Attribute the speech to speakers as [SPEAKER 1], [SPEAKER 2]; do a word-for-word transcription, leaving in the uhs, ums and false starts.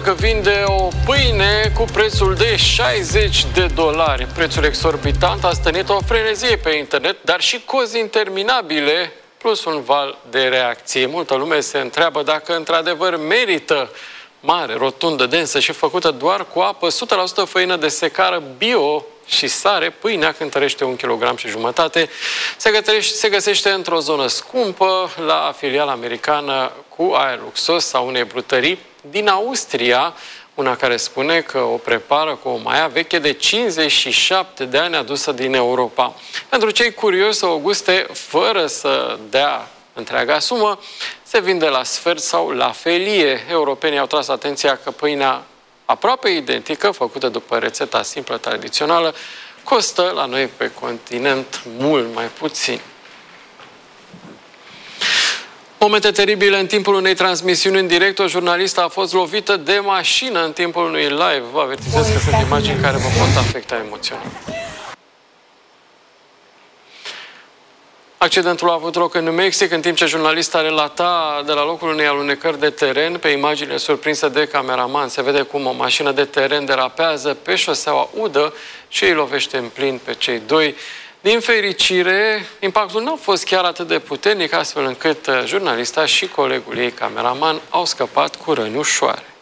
[SPEAKER 1] că vinde o pâine cu prețul de șaizeci de dolari. Prețul exorbitant a stănit o frenezie pe internet, dar și cozi interminabile, plus un val de reacție. Multă lume se întreabă dacă într-adevăr merită mare, rotundă, densă și făcută doar cu apă, o sută la sută făină de secară bio și sare, pâinea cântărește un kilogram și jumătate, se, gătește, se găsește într-o zonă scumpă la filiala americană cu aer luxos sau unei brutării din Austria, una care spune că o prepară cu o maia veche de cincizeci și șapte de ani adusă din Europa. Pentru cei curioși să o guste fără să dea întreaga sumă, se vinde la sfert sau la felie. Europenii au tras atenția că pâinea aproape identică, făcută după rețeta simplă tradițională, costă la noi pe continent mult mai puțin. Momente teribile în timpul unei transmisiuni în direct. O jurnalistă a fost lovită de mașină în timpul unui live. Vă avertizez că sunt imagini care vă pot afecta emoțional. Accidentul a avut loc în New Mexic, în timp ce jurnalista relata de la locul unei alunecări de teren. Pe imagine surprinsă de cameraman se vede cum o mașină de teren derapează pe șoseaua udă și îi lovește în plin pe cei doi. Din fericire, impactul nu a fost chiar atât de puternic, astfel încât jurnalista și colegul ei cameraman au scăpat cu răni ușoare.